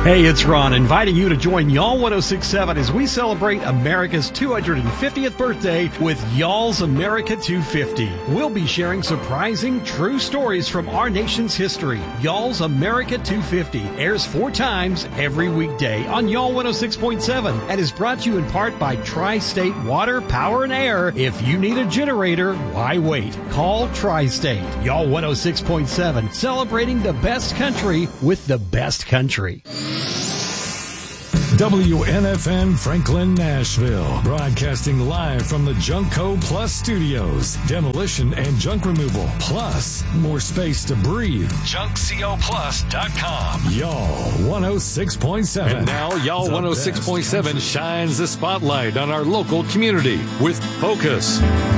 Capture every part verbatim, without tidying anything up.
Hey, it's Ron, inviting you to join Y'all one oh six point seven as we celebrate America's two hundred fiftieth birthday with Y'all's America two fifty. We'll be sharing surprising, true stories from our nation's history. Y'all's America two fifty airs four times every weekday on Y'all one oh six point seven and is brought to you in part by Tri-State Water, Power, and Air. If you need a generator, why wait? Call Tri-State. Y'all one oh six point seven, celebrating the best country with the best country. W N F N Franklin, Nashville, broadcasting live from the Junkco Plus studios. Demolition and junk removal, plus more space to breathe. junk co plus dot com. Y'all one oh six point seven. And now Y'all one oh six point seven shines the spotlight on our local community with Focus,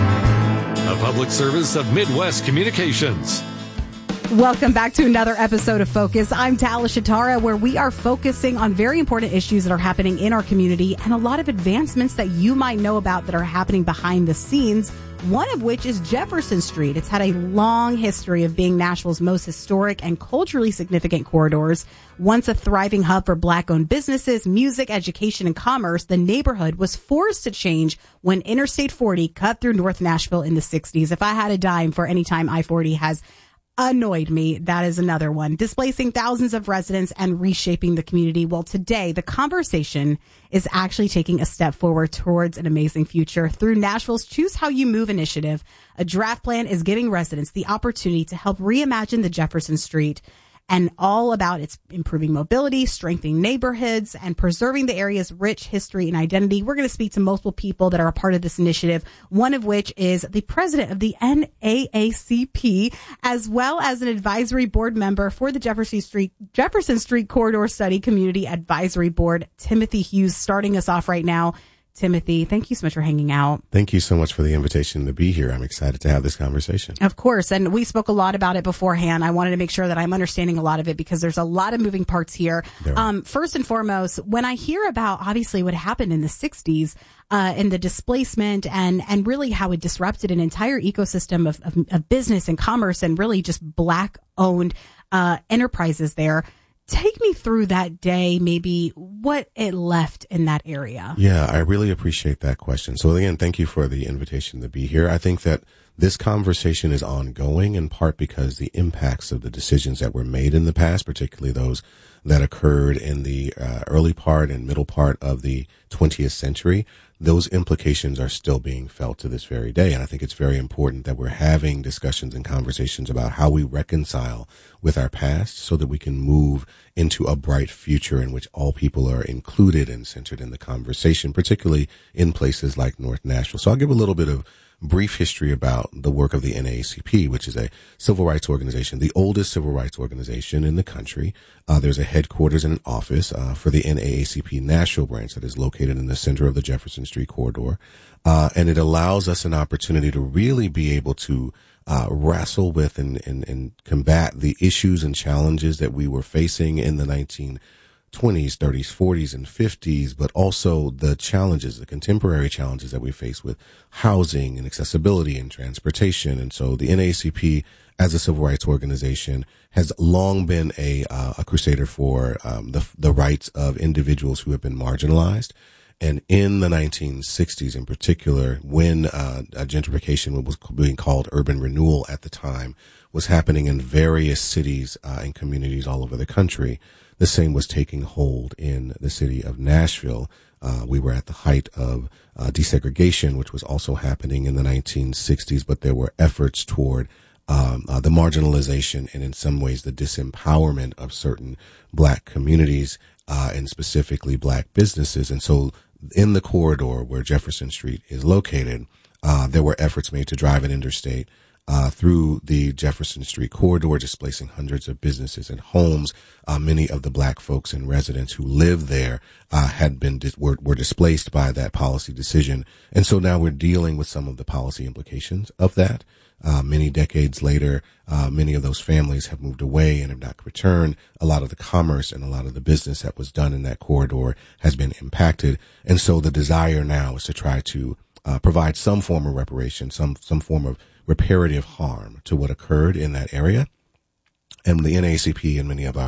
a public service of Midwest Communications. Welcome back to another episode of Focus. I'm Tala Shatara, where we are focusing on very important issues that are happening in our community and a lot of advancements that you might know about that are happening behind the scenes, one of which is Jefferson Street. It's had a long history of being Nashville's most historic and culturally significant corridors. Once a thriving hub for Black-owned businesses, music, education, and commerce, the neighborhood was forced to change when Interstate forty cut through North Nashville in the sixties. If I had a dime for any time I forty has annoyed me, that is another one, displacing thousands of residents and reshaping the community. Well, today, the conversation is actually taking a step forward towards an amazing future. Through Nashville's Choose How You Move initiative, a draft plan is giving residents the opportunity to help reimagine the Jefferson Street, and all about its improving mobility, strengthening neighborhoods, and preserving the area's rich history and identity. We're going to speak to multiple people that are a part of this initiative, one of which is the president of the N double A C P, as well as an advisory board member for the Jefferson Street Jefferson Street Corridor Study Community Advisory Board, Timothy Hughes, starting us off right now. Timothy, thank you so much for hanging out. Thank you so much for the invitation to be here. I'm excited to have this conversation. Of course. And we spoke a lot about it beforehand. I wanted to make sure that I'm understanding a lot of it because there's a lot of moving parts here. Um, first and foremost, when I hear about obviously what happened in the sixties, uh, and the displacement and, and really how it disrupted an entire ecosystem of, of, of business and commerce and really just Black owned, uh, enterprises there. Take me through that day, maybe what it left in that area. Yeah, I really appreciate that question. So again, thank you for the invitation to be here. I think that this conversation is ongoing in part because the impacts of the decisions that were made in the past, particularly those that occurred in the uh, early part and middle part of the twentieth century, those implications are still being felt to this very day. And I think it's very important that we're having discussions and conversations about how we reconcile with our past so that we can move into a bright future in which all people are included and centered in the conversation, particularly in places like North Nashville. So I'll give a little bit of brief history about the work of the N double A C P, which is a civil rights organization, the oldest civil rights organization in the country. Uh, there's a headquarters and an office uh, for the N double A C P Nashville branch that is located in the center of the Jefferson Street corridor. Uh, and it allows us an opportunity to really be able to uh, wrestle with and, and, and combat the issues and challenges that we were facing in the nineteen twenties, thirties, forties, and fifties, but also the challenges, the contemporary challenges that we face with housing and accessibility and transportation. And so the N double A C P, as a civil rights organization, has long been a uh, a crusader for um, the the rights of individuals who have been marginalized. And in the nineteen sixties, in particular, when uh, gentrification, what was being called urban renewal at the time, was happening in various cities uh, and communities all over the country, the same was taking hold in the city of Nashville. Uh, we were at the height of uh, desegregation, which was also happening in the nineteen sixties, but there were efforts toward um, uh, the marginalization and in some ways the disempowerment of certain Black communities uh, and specifically Black businesses. And so in the corridor where Jefferson Street is located, uh, there were efforts made to drive an interstate Uh, through the Jefferson Street corridor, displacing hundreds of businesses and homes. Uh, many of the Black folks and residents who lived there uh, had been dis- were, were displaced by that policy decision, and so now we're dealing with some of the policy implications of that. Uh, many decades later, uh, many of those families have moved away and have not returned. A lot of the commerce and a lot of the business that was done in that corridor has been impacted, and so the desire now is to try to uh, provide some form of reparation, some some form of reparative harm to what occurred in that area. And the N double A C P and many of our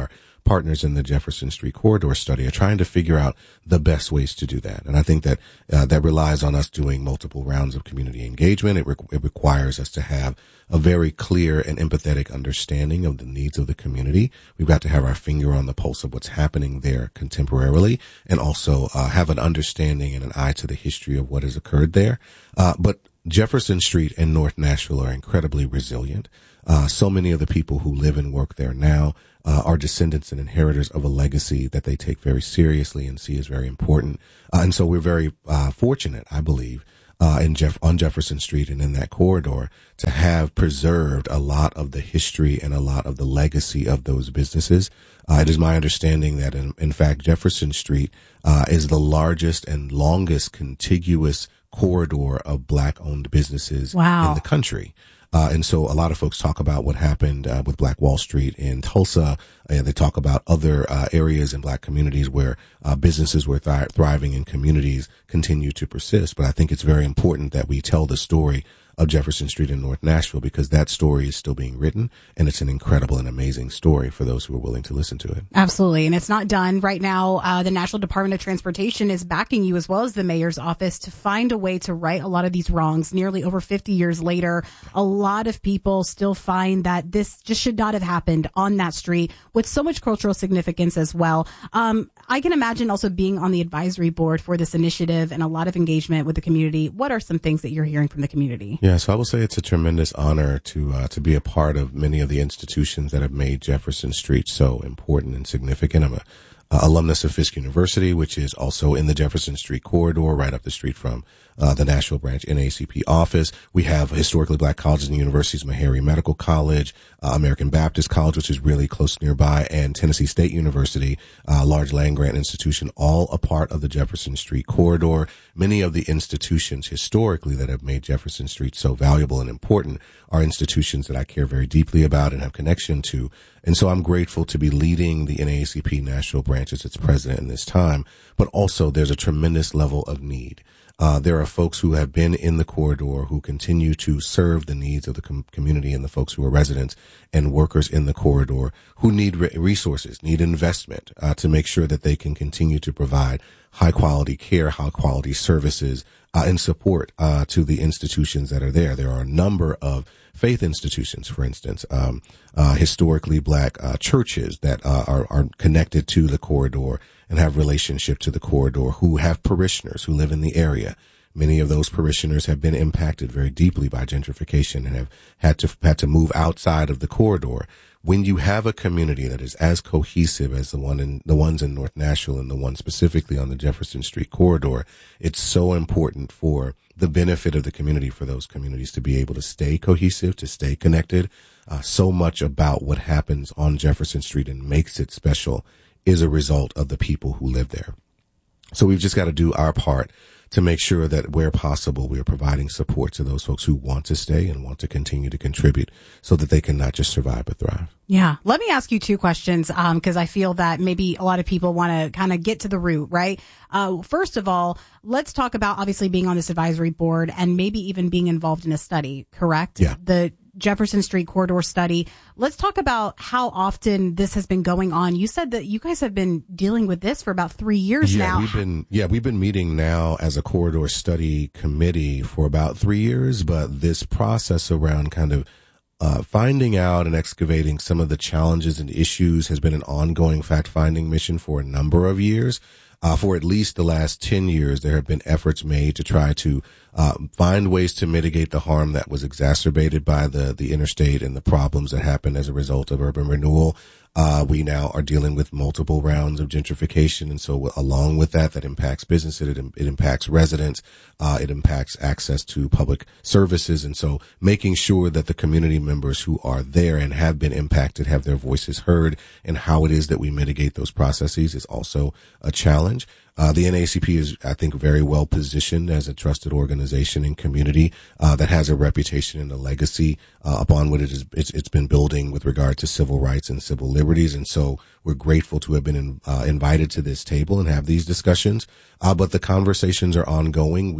partners in the Jefferson Street Corridor study are trying to figure out the best ways to do that. And I think that uh, that relies on us doing multiple rounds of community engagement. It, re- it requires us to have a very clear and empathetic understanding of the needs of the community. We've got to have our finger on the pulse of what's happening there contemporarily, and also uh, have an understanding and an eye to the history of what has occurred there. Uh, but Jefferson Street and North Nashville are incredibly resilient. Uh, so many of the people who live and work there now uh, are descendants and inheritors of a legacy that they take very seriously and see as very important. Uh, and so we're very uh, fortunate, I believe, uh, in Jeff- on Jefferson Street and in that corridor to have preserved a lot of the history and a lot of the legacy of those businesses. Uh, it is my understanding that, in, in fact, Jefferson Street uh, is the largest and longest contiguous corridor of Black-owned businesses wow. in the country. Uh, and so a lot of folks talk about what happened uh, with Black Wall Street in Tulsa. And they talk about other uh, areas in Black communities where uh, businesses were th- thriving and communities continue to persist. But I think it's very important that we tell the story of Jefferson Street in North Nashville, because that story is still being written, and it's an incredible and amazing story for those who are willing to listen to it. Absolutely. And it's not done right now. Uh, the National Department of Transportation is backing you, as well as the mayor's office, to find a way to right a lot of these wrongs. Nearly over fifty years later, a lot of people still find that this just should not have happened on that street, with so much cultural significance as well. Um, I can imagine also being on the advisory board for this initiative and a lot of engagement with the community. What are some things that you're hearing from the community? Yeah, so I will say it's a tremendous honor to uh, to be a part of many of the institutions that have made Jefferson Street so important and significant. I'm a uh, alumnus of Fisk University, which is also in the Jefferson Street corridor, right up the street from uh, the Nashville branch N double A C P office. We have historically Black colleges and universities, Meharry Medical College, uh, American Baptist College, which is really close nearby, and Tennessee State University, a uh, large land grant institution, all a part of the Jefferson Street corridor. Many of the institutions historically that have made Jefferson Street so valuable and important are institutions that I care very deeply about and have connection to. And so I'm grateful to be leading the N double A C P Nashville branch as its president in this time. But also there's a tremendous level of need. Uh, there are folks who have been in the corridor who continue to serve the needs of the com- community and the folks who are residents and workers in the corridor who need re- resources, need investment uh, to make sure that they can continue to provide high quality care, high quality services, uh, and support uh, to the institutions that are there. There are a number of faith institutions, for instance, um, uh, historically Black uh, churches that uh, are, are connected to the corridor and have relationship to the corridor, who have parishioners who live in the area. Many of those parishioners have been impacted very deeply by gentrification and have had to had to move outside of the corridor. When you have a community that is as cohesive as the one in the ones in North Nashville and the one specifically on the Jefferson Street corridor, it's so important for the benefit of the community, for those communities to be able to stay cohesive, to stay connected. Uh, so much about what happens on Jefferson Street and makes it special is a result of the people who live there. So we've just got to do our part to make sure that where possible, we are providing support to those folks who want to stay and want to continue to contribute so that they can not just survive but thrive. Yeah. Let me ask you two questions, um, because I feel that maybe a lot of people want to kind of get to the root, right? Uh, first of all, let's talk about obviously being on this advisory board and maybe even being involved in a study, correct? Yeah. The Jefferson Street corridor study. Let's talk about how often this has been going on. You said that you guys have been dealing with this for about three years yeah, now. We've been, yeah, we've been meeting now as a corridor study committee for about three years, but this process around kind of uh, finding out and excavating some of the challenges and issues has been an ongoing fact-finding mission for a number of years. Uh, for at least the last ten years, there have been efforts made to try to uh, find ways to mitigate the harm that was exacerbated by the, the interstate and the problems that happened as a result of urban renewal. Uh, we now are dealing with multiple rounds of gentrification. And so along with that, that impacts businesses, it, it impacts residents, uh, it impacts access to public services. And so making sure that the community members who are there and have been impacted have their voices heard, and how it is that we mitigate those processes is also a challenge. Uh, the N double A C P is, I think, very well positioned as a trusted organization and community uh, that has a reputation and a legacy uh, upon what it is, it's, it's been building with regard to civil rights and civil liberties. And so we're grateful to have been in, uh, invited to this table and have these discussions. Uh, but the conversations are ongoing. We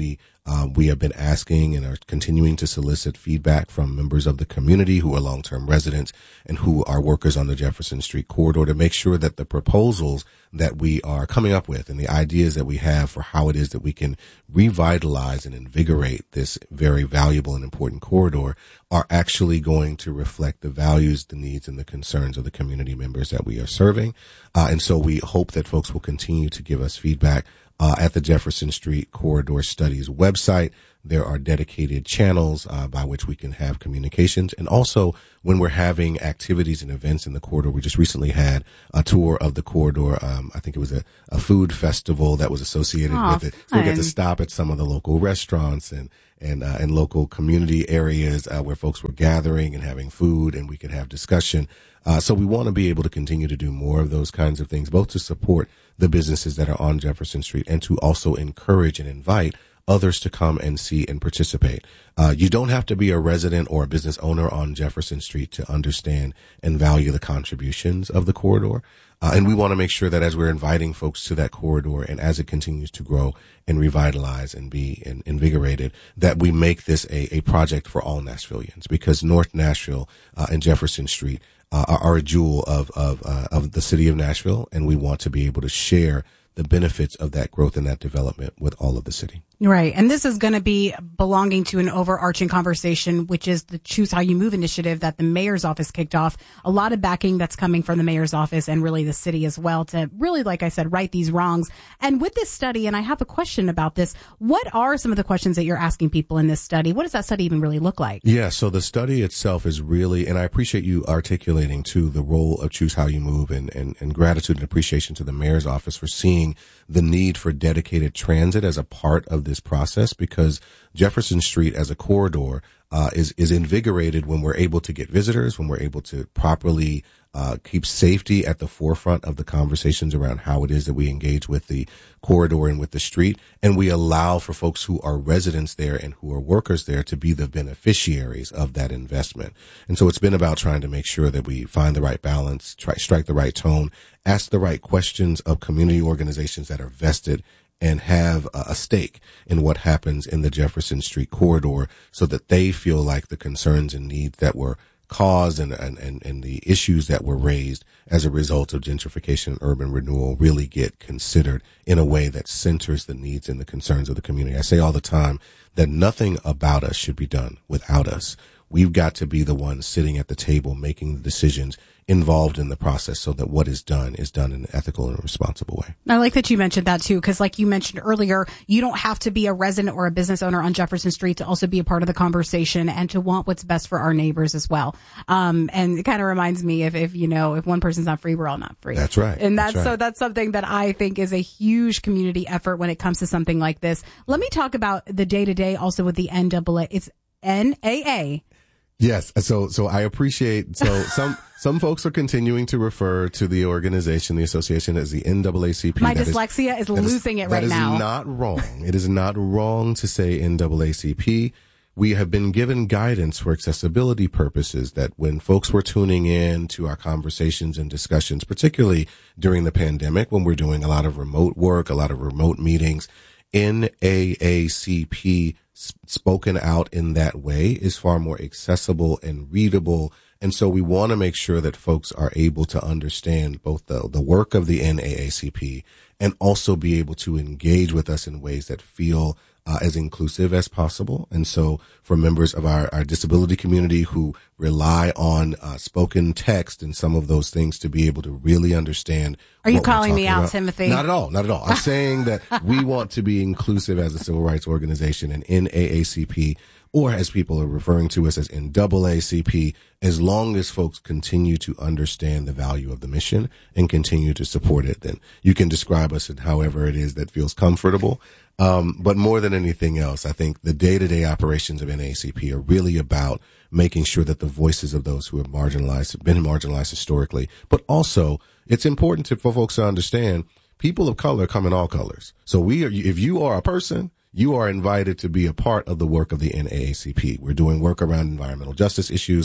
Uh, we have been asking and are continuing to solicit feedback from members of the community who are long-term residents and who are workers on the Jefferson Street corridor to make sure that the proposals that we are coming up with and the ideas that we have for how it is that we can revitalize and invigorate this very valuable and important corridor are actually going to reflect the values, the needs, and the concerns of the community members that we are serving. Uh, and so we hope that folks will continue to give us feedback. Uh, at the Jefferson Street Corridor Studies website, there are dedicated channels uh, by which we can have communications. And also, when we're having activities and events in the corridor, we just recently had a tour of the corridor. Um, I think it was a, a food festival that was associated oh, with it. So we get to stop at some of the local restaurants and and uh, and local community areas uh, where folks were gathering and having food, and we could have discussion. Uh, so we want to be able to continue to do more of those kinds of things, both to support the businesses that are on Jefferson Street and to also encourage and invite others to come and see and participate. Uh, you don't have to be a resident or a business owner on Jefferson Street to understand and value the contributions of the corridor. Uh, and we want to make sure that as we're inviting folks to that corridor and as it continues to grow and revitalize and be in, invigorated, that we make this a, a project for all Nashvillians, because North Nashville uh, and Jefferson Street uh, are, are a jewel of of, uh, of the city of Nashville, and we want to be able to share the benefits of that growth and that development with all of the city. Right. And this is going to be belonging to an overarching conversation, which is the Choose How You Move initiative that the mayor's office kicked off. A lot of backing that's coming from the mayor's office and really the city as well to really, like I said, right these wrongs. And with this study, and I have a question about this, what are some of the questions that you're asking people in this study? What does that study even really look like? Yeah, so the study itself is really, and I appreciate you articulating too the role of Choose How You Move, and, and, and gratitude and appreciation to the mayor's office for seeing the need for dedicated transit as a part of this process, because Jefferson Street as a corridor uh, is is invigorated when we're able to get visitors, when we're able to properly uh, keep safety at the forefront of the conversations around how it is that we engage with the corridor and with the street, and we allow for folks who are residents there and who are workers there to be the beneficiaries of that investment. And so it's been about trying to make sure that we find the right balance, try strike the right tone, ask the right questions of community organizations that are vested and have a stake in what happens in the Jefferson Street corridor, so that they feel like the concerns and needs that were caused and, and, and, and the issues that were raised as a result of gentrification and urban renewal really get considered in a way that centers the needs and the concerns of the community. I say all the time that nothing about us should be done without us. We've got to be the ones sitting at the table making the decisions, involved in the process, so that what is done is done in an ethical and responsible way. I like that you mentioned that too, because like you mentioned earlier, you don't have to be a resident or a business owner on Jefferson Street to also be a part of the conversation and to want what's best for our neighbors as well. Um, and it kind of reminds me if, if, you know, if one person's not free, we're all not free. That's right. And that's, that's right. so that's something that I think is a huge community effort when it comes to something like this. Let me talk about the day to day also with the N double A. It's N A A. Yes. So, so I appreciate, so some, some folks are continuing to refer to the organization, the association, as the N double A C P. My that dyslexia is, is losing is, it right now. That is not wrong. It is not wrong to say N double A C P. We have been given guidance for accessibility purposes that when folks were tuning in to our conversations and discussions, particularly during the pandemic, when we're doing a lot of remote work, a lot of remote meetings, N A A C P spoken out in that way is far more accessible and readable. And so we want to make sure that folks are able to understand both the, the work of the N double A C P and also be able to engage with us in ways that feel uh, as inclusive as possible. And so for members of our, our disability community who rely on uh, spoken text and some of those things to be able to really understand. Are you calling me out, about. Timothy? Not at all. Not at all. I'm saying that we want to be inclusive as a civil rights organization, and N double A C P, or as people are referring to us as N double A C P, as long as folks continue to understand the value of the mission and continue to support it, then you can describe us in however it is that feels comfortable. Um, but more than anything else, I think the day-to-day operations of N double A C P are really about making sure that the voices of those who have marginalized, have been marginalized historically, but also it's important to, for folks to understand people of color come in all colors. So we are, if you are a person, you are invited to be a part of the work of the N double A C P. We're doing work around environmental justice issues.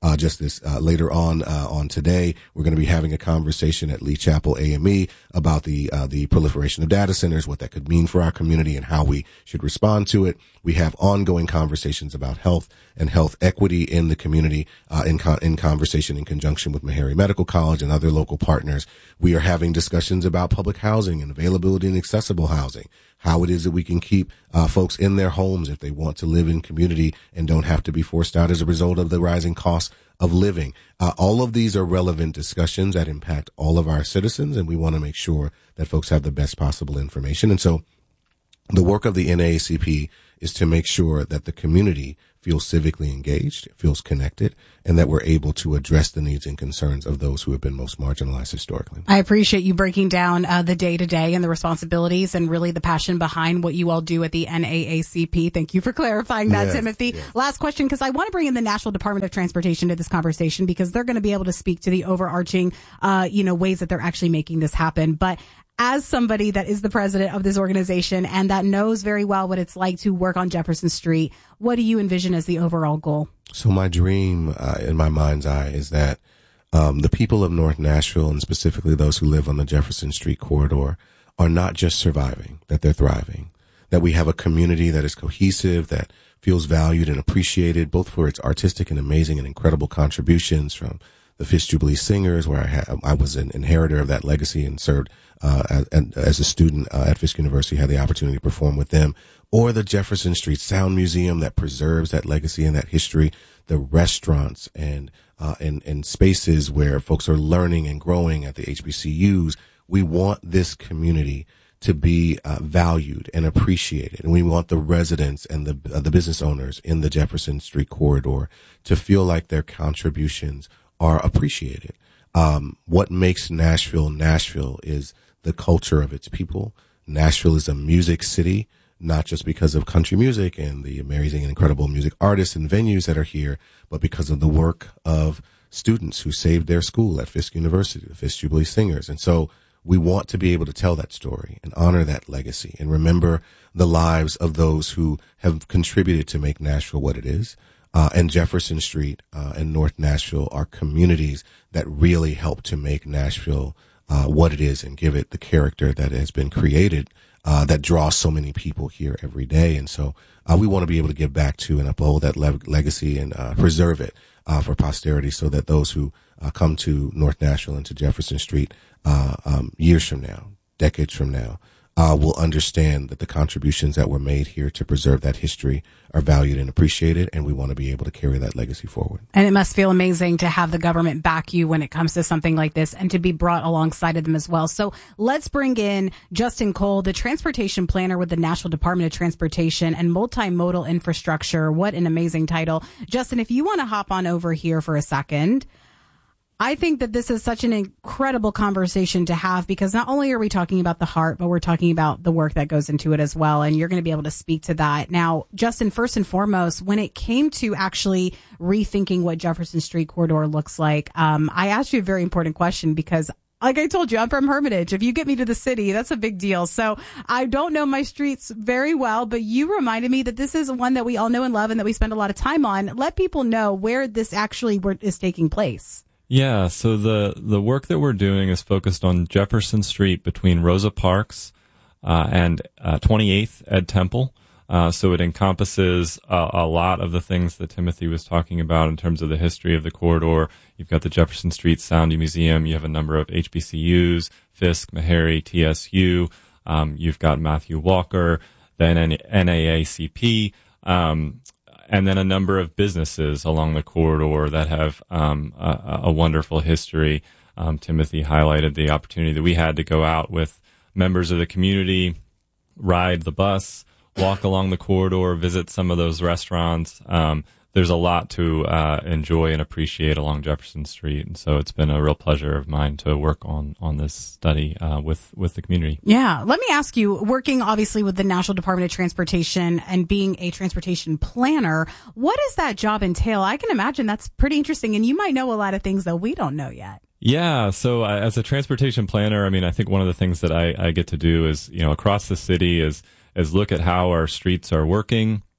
uh, just this uh, later on uh, on today. We're going to be having a conversation at Lee Chapel A M E about the uh, the proliferation of data centers, what that could mean for our community, and how we should respond to it. We have ongoing conversations about health and health equity in the community, uh, in con- in conversation in conjunction with Meharry Medical College and other local partners. We are having discussions about public housing and availability and accessible housing, how it is that we can keep uh, folks in their homes if they want to live in community and don't have to be forced out as a result of the rising costs of living. Uh, all of these are relevant discussions that impact all of our citizens, and we want to make sure that folks have the best possible information. And so the work of the N double A C P is to make sure that the community feels civically engaged, feels connected, and that we're able to address the needs and concerns of those who have been most marginalized historically. I appreciate you breaking down uh, the day-to-day and the responsibilities and really the passion behind what you all do at the N double A C P. Thank you for clarifying that, yes, Timothy. Yes. Last question, because I want to bring in the National Department of Transportation to this conversation because they're going to be able to speak to the overarching, uh, you know, ways that they're actually making this happen. But as somebody that is the president of this organization and that knows very well what it's like to work on Jefferson Street, what do you envision as the overall goal? So my dream uh, in my mind's eye is that um, the people of North Nashville, and specifically those who live on the Jefferson Street corridor, are not just surviving, that they're thriving, that we have a community that is cohesive, that feels valued and appreciated, both for its artistic and amazing and incredible contributions from the Fisk Jubilee Singers, where I, ha- I was an inheritor of that legacy and served uh, as, as a student uh, at Fisk University, had the opportunity to perform with them, or the Jefferson Street Sound Museum that preserves that legacy and that history, the restaurants and uh, and, and spaces where folks are learning and growing at the H B C Us. We want this community to be uh, valued and appreciated, and we want the residents and the uh, the business owners in the Jefferson Street corridor to feel like their contributions are appreciated. Um, what makes Nashville Nashville is the culture of its people. Nashville is a music city, not just because of country music and the amazing and incredible music artists and venues that are here, but because of the work of students who saved their school at Fisk University, the Fisk Jubilee Singers. And so we want to be able to tell that story and honor that legacy and remember the lives of those who have contributed to make Nashville what it is. Uh, and Jefferson Street uh, and North Nashville are communities that really help to make Nashville uh, what it is and give it the character that has been created uh, that draws so many people here every day. And so uh, we want to be able to give back to and uphold that le- legacy and uh, preserve it uh, for posterity so that those who uh, come to North Nashville and to Jefferson Street uh, um, years from now, decades from now, Uh, will understand that the contributions that were made here to preserve that history are valued and appreciated, and we want to be able to carry that legacy forward. And it must feel amazing to have the government back you when it comes to something like this and to be brought alongside of them as well. So let's bring in Justin Cole, the transportation planner with the National Department of Transportation and Multimodal Infrastructure. What an amazing title. Justin, if you want to hop on over here for a second. I think that this is such an incredible conversation to have because not only are we talking about the heart, but we're talking about the work that goes into it as well. And you're going to be able to speak to that. Now, Justin, first and foremost, when it came to actually rethinking what Jefferson Street corridor looks like, um, I asked you a very important question because like I told you, I'm from Hermitage. If you get me to the city, that's a big deal. So I don't know my streets very well, but you reminded me that this is one that we all know and love and that we spend a lot of time on. Let people know where this actually is taking place. Yeah, so the, the work that we're doing is focused on Jefferson Street between Rosa Parks uh, and uh, twenty-eighth Ed Temple. Uh, so it encompasses a, a lot of the things that Timothy was talking about in terms of the history of the corridor. You've got the Jefferson Street Sound Museum. You have a number of H B C Us, Fisk, Meharry, T S U. Um, you've got Matthew Walker, the N double A C P. Um, And then a number of businesses along the corridor that have um, a, a wonderful history. Um, Timothy highlighted the opportunity that we had to go out with members of the community, ride the bus, walk along the corridor, visit some of those restaurants. Um, there's a lot to uh, enjoy and appreciate along Jefferson Street, and so it's been a real pleasure of mine to work on on this study uh, with with the community. Yeah, let me ask you, working obviously with the National Department of Transportation and being a transportation planner, what does that job entail? I can imagine that's pretty interesting, and you might know a lot of things that we don't know yet. Yeah, so uh, as a transportation planner, I mean, I think one of the things that I, I get to do is, you know, across the city is is look at how our streets are working,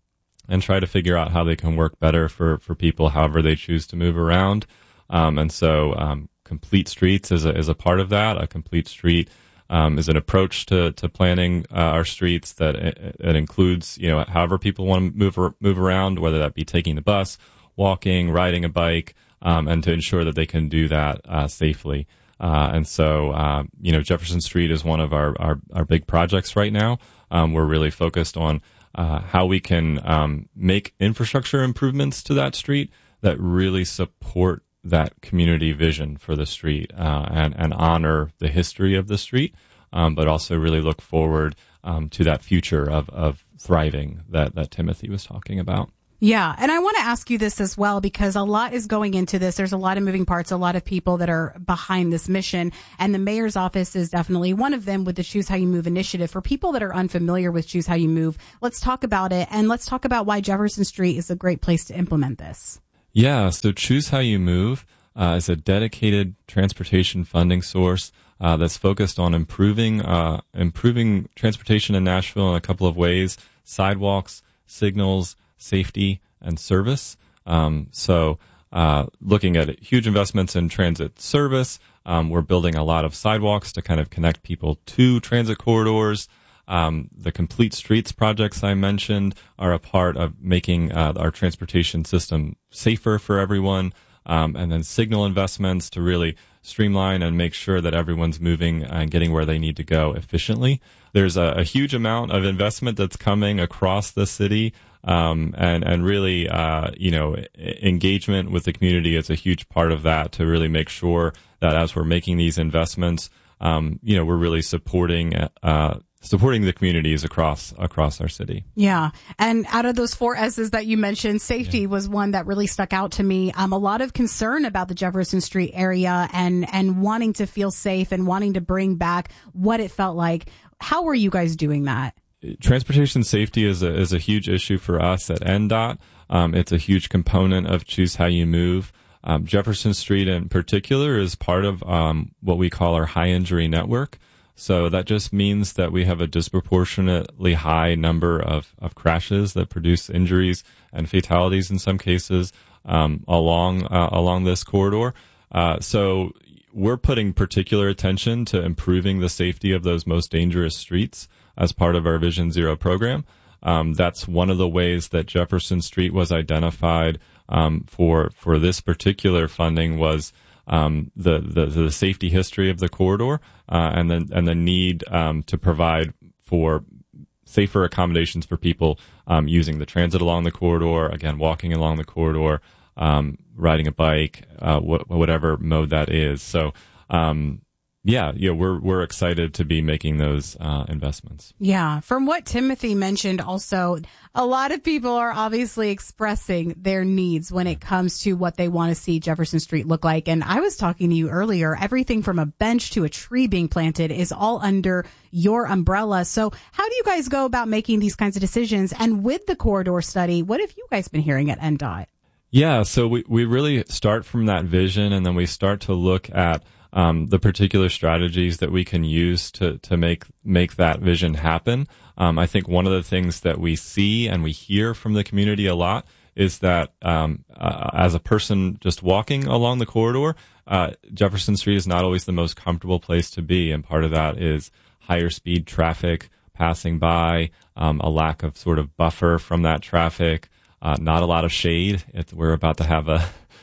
and try to figure out how they can work better for, for people however they choose to move around. Um, and so um, Complete Streets is a, is a part of that. A complete street um, is an approach to, to planning uh, our streets that it, it includes, you know, however people want to move, move around, whether that be taking the bus, walking, riding a bike, um, and to ensure that they can do that uh, safely. Uh, and so, uh, you know, Jefferson Street is one of our, our, our big projects right now. Um, we're really focused on uh, how we can um, make infrastructure improvements to that street that really support that community vision for the street uh, and, and honor the history of the street, um, but also really look forward um, to that future of, of thriving that, that Timothy was talking about. Yeah. And I want to ask you this as well, because a lot is going into this. There's a lot of moving parts, a lot of people that are behind this mission. And the mayor's office is definitely one of them with the Choose How You Move initiative. For people that are unfamiliar with Choose How You Move, let's talk about it. And let's talk about why Jefferson Street is a great place to implement this. Yeah. So Choose How You Move uh, is a dedicated transportation funding source uh, that's focused on improving, uh, improving transportation in Nashville in a couple of ways: sidewalks, signals, safety, and service. Um, so uh, looking at huge investments in transit service, um, we're building a lot of sidewalks to kind of connect people to transit corridors. Um, the Complete Streets projects I mentioned are a part of making uh, our transportation system safer for everyone. Um, and then signal investments to really streamline and make sure that everyone's moving and getting where they need to go efficiently. There's a, a huge amount of investment that's coming across the city. Um, and, and really, uh, you know, engagement with the community is a huge part of that, to really make sure that as we're making these investments, um, you know, we're really supporting, uh, supporting the communities across, across our city. Yeah. And out of those four S's that you mentioned, safety yeah. was one that really stuck out to me. Um, a lot of concern about the Jefferson Street area and, and wanting to feel safe and wanting to bring back what it felt like. How were you guys doing that? Transportation safety is a is a huge issue for us at N D O T. Um, it's a huge component of Choose How You Move. Um, Jefferson Street in particular is part of um, what we call our high injury network. So that just means that we have a disproportionately high number of, of crashes that produce injuries and fatalities in some cases um, along uh, along this corridor. Uh, so we're putting particular attention to improving the safety of those most dangerous streets as part of our Vision Zero program. Um, that's one of the ways that Jefferson Street was identified um, for for this particular funding was um, the, the the safety history of the corridor uh, and then and the need um, to provide for safer accommodations for people um, using the transit along the corridor, again walking along the corridor, um, riding a bike, uh, wh- whatever mode that is. So. Um, Yeah, yeah, we're we're excited to be making those uh, investments. Yeah, from what Timothy mentioned, also a lot of people are obviously expressing their needs when it comes to what they want to see Jefferson Street look like. And I was talking to you earlier, everything from a bench to a tree being planted is all under your umbrella. So how do you guys go about making these kinds of decisions? And with the corridor study, what have you guys been hearing at N D O T? Yeah, so we we really start from that vision, and then we start to look at Um, the particular strategies that we can use to, to make, make that vision happen. Um, I think one of the things that we see and we hear from the community a lot is that, um, uh, as a person just walking along the corridor, uh, Jefferson Street is not always the most comfortable place to be. And part of that is higher speed traffic passing by, um, a lack of sort of buffer from that traffic, uh, not a lot of shade. It's, we're about to have a,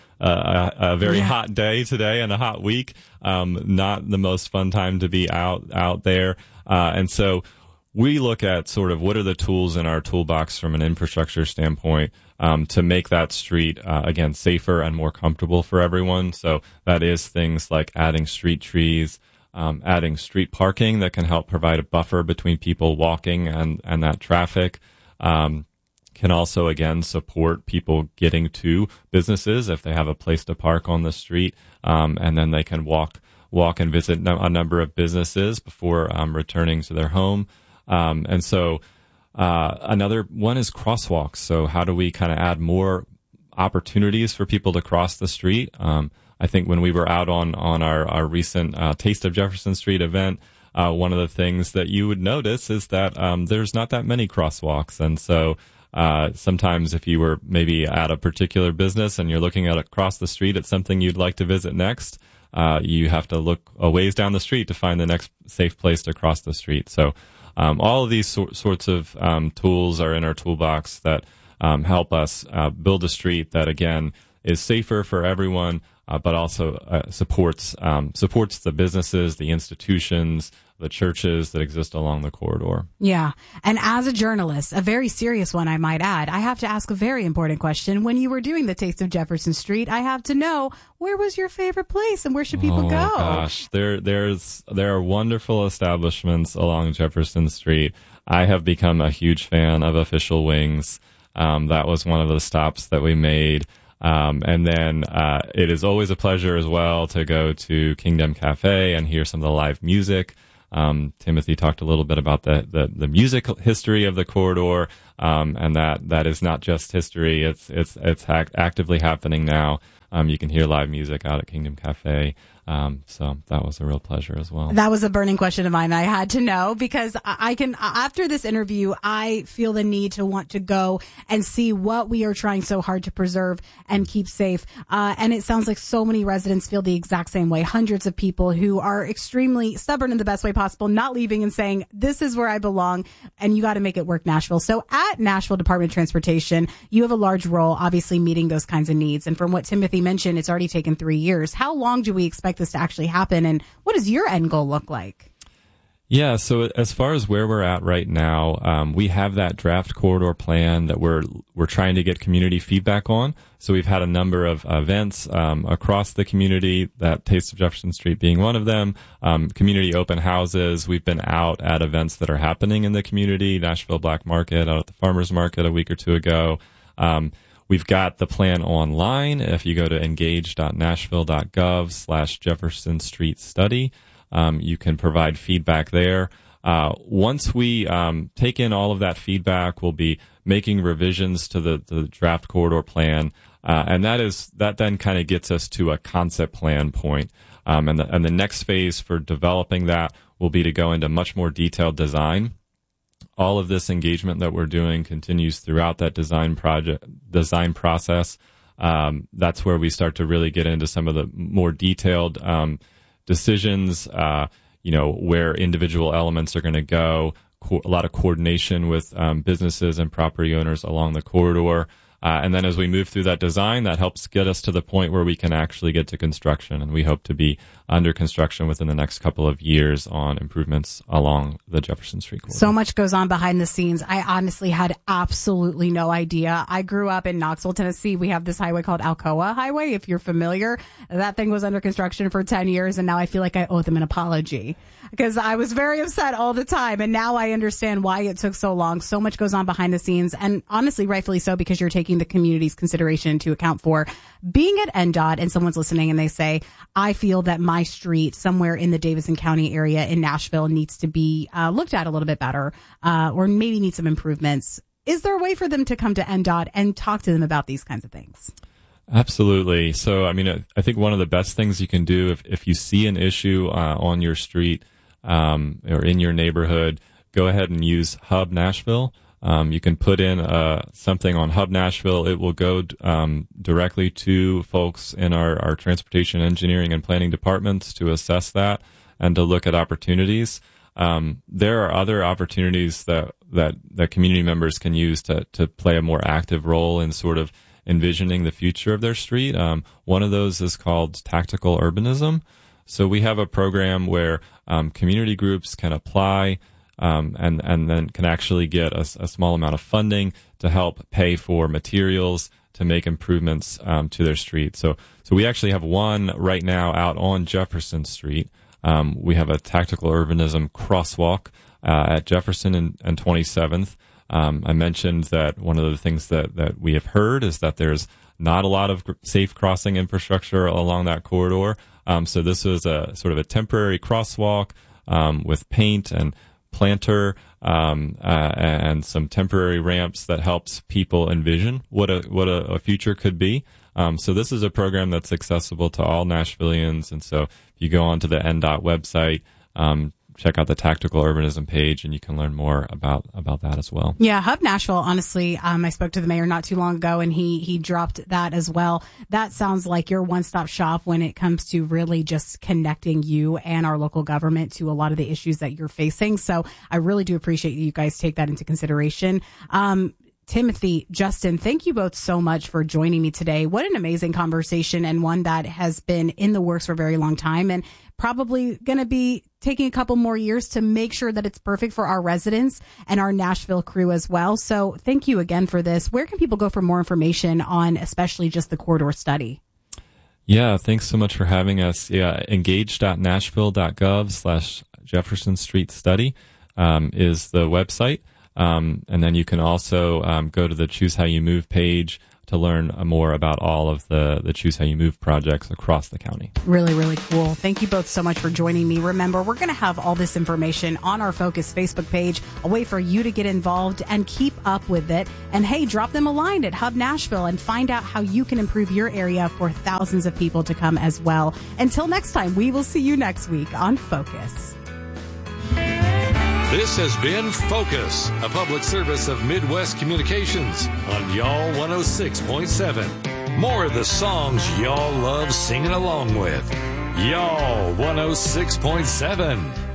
Uh, a, a very yeah. hot day today and a hot week. Um, not the most fun time to be out, out there. Uh, and so we look at sort of what are the tools in our toolbox from an infrastructure standpoint, um, to make that street, uh, again, safer and more comfortable for everyone. So that is things like adding street trees, um, adding street parking that can help provide a buffer between people walking and, and that traffic. Um, can also, again, support people getting to businesses if they have a place to park on the street, um, and then they can walk walk and visit a number of businesses before um, returning to their home. Um, and so uh, another one is crosswalks. So how do we kind of add more opportunities for people to cross the street? Um, I think when we were out on, on our, our recent uh, Taste of Jefferson Street event, uh, one of the things that you would notice is that um, there's not that many crosswalks. And so Uh, sometimes if you were maybe at a particular business and you're looking at across the street at something you'd like to visit next, uh, you have to look a ways down the street to find the next safe place to cross the street. So um, all of these so- sorts of um, tools are in our toolbox that um, help us uh, build a street that, again, is safer for everyone, uh, but also uh, supports um, supports the businesses, the institutions, the churches that exist along the corridor. Yeah. And as a journalist, a very serious one, I might add, I have to ask a very important question. When you were doing the Taste of Jefferson Street, I have to know, where was your favorite place and where should people oh, go? Gosh, there, there's, there are wonderful establishments along Jefferson Street. I have become a huge fan of Official Wings. Um, that was one of the stops that we made. Um, and then uh, it is always a pleasure as well to go to Kingdom Cafe and hear some of the live music. Um, Timothy talked a little bit about the, the, the music history of the corridor, um, and that, that is not just history. It's, it's, it's act- actively happening now. Um, you can hear live music out at Kingdom Cafe. Um, so that was a real pleasure as well. That was a burning question of mine. I had to know because I can, after this interview, I feel the need to want to go and see what we are trying so hard to preserve and keep safe. Uh, and it sounds like so many residents feel the exact same way. Hundreds of people who are extremely stubborn in the best way possible, not leaving and saying, this is where I belong and you got to make it work, Nashville. So at Nashville Department of Transportation, you have a large role, obviously meeting those kinds of needs. And from what Timothy mentioned, it's already taken three years. How long do we expect this to actually happen, and what does your end goal look like? Yeah, so as far as where we're at right now, um, we have that draft corridor plan that we're we're trying to get community feedback on. So we've had a number of events um, across the community, that Taste of Jefferson Street being one of them, um, community open houses. We've been out at events that are happening in the community, Nashville Black Market, out at the Farmers Market a week or two ago. Um, We've got the plan online. If you go to engage.nashville.gov slash Jefferson Street Study, um, you can provide feedback there. Uh, once we um, take in all of that feedback, we'll be making revisions to the, the draft corridor plan, uh, and that is that then kind of gets us to a concept plan point. Um, and the, and the next phase for developing that will be to go into much more detailed design. All of this engagement that we're doing continues throughout that design project, design process. Um, that's where we start to really get into some of the more detailed um, decisions, uh, you know, where individual elements are going to go, co- a lot of coordination with um, businesses and property owners along the corridor. Uh, and then as we move through that design, that helps get us to the point where we can actually get to construction. And we hope to be under construction within the next couple of years on improvements along the Jefferson Street corridor. So much goes on behind the scenes. I honestly had absolutely no idea. I grew up in Knoxville, Tennessee. We have this highway called Alcoa Highway, if you're familiar. That thing was under construction for ten years, and now I feel like I owe them an apology because I was very upset all the time. And now I understand why it took so long. So much goes on behind the scenes, and honestly, rightfully so, because you're taking the community's consideration to account for. Being at N D O T and someone's listening and they say, I feel that my street somewhere in the Davidson County area in Nashville needs to be uh, looked at a little bit better, uh, or maybe needs some improvements. Is there a way for them to come to N D O T and talk to them about these kinds of things? Absolutely. So, I mean, I think one of the best things you can do if, if you see an issue uh, on your street um, or in your neighborhood, go ahead and use Hub Nashville. Um, you can put in uh, something on Hub Nashville. It will go um, directly to folks in our, our transportation engineering and planning departments to assess that and to look at opportunities. Um, there are other opportunities that, that, that community members can use to, to play a more active role in sort of envisioning the future of their street. Um, one of those is called tactical urbanism. So we have a program where um, community groups can apply Um, and, and then can actually get a, a small amount of funding to help pay for materials to make improvements um, to their street. So, so we actually have one right now out on Jefferson Street. Um, we have a tactical urbanism crosswalk uh, at Jefferson and, and twenty-seventh. Um, I mentioned that one of the things that, that we have heard is that there's not a lot of safe crossing infrastructure along that corridor. Um, so this was a sort of a temporary crosswalk um, with paint and planter um, uh, and some temporary ramps that helps people envision what a what a, a future could be. Um, so this is a program that's accessible to all Nashvillians, and so if you go onto the N D O T website, um, check out the Tactical Urbanism page, and you can learn more about about that as well. Yeah, Hub Nashville, honestly, um, I spoke to the mayor not too long ago, and he he dropped that as well. That sounds like your one-stop shop when it comes to really just connecting you and our local government to a lot of the issues that you're facing. So I really do appreciate you guys take that into consideration. Um, Timothy, Justin, thank you both so much for joining me today. What an amazing conversation, and one that has been in the works for a very long time, and probably going to be taking a couple more years to make sure that it's perfect for our residents and our Nashville crew as well. So thank you again for this. Where can people go for more information on especially just the corridor study? Yeah, thanks so much for having us. Yeah, engage.nashville.gov slash Jefferson Street Study um, is the website. Um, and then you can also um, go to the Choose How You Move page to learn more about all of the, the Choose How You Move projects across the county. Really, really cool. Thank you both so much for joining me. Remember, we're going to have all this information on our Focus Facebook page, a way for you to get involved and keep up with it. And hey, drop them a line at Hub Nashville and find out how you can improve your area for thousands of people to come as well. Until next time, we will see you next week on Focus. This has been Focus, a public service of Midwest Communications on Y'all one oh six point seven. More of the songs y'all love singing along with. Y'all one oh six point seven.